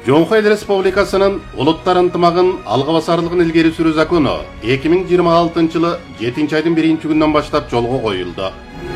Жоңхой Республикасының улуттар ынтымагын алга басарлыгын илгери сүрүү закону 2026 жылы 7 айдын 1 күнүнөн баштап жолго коюлду.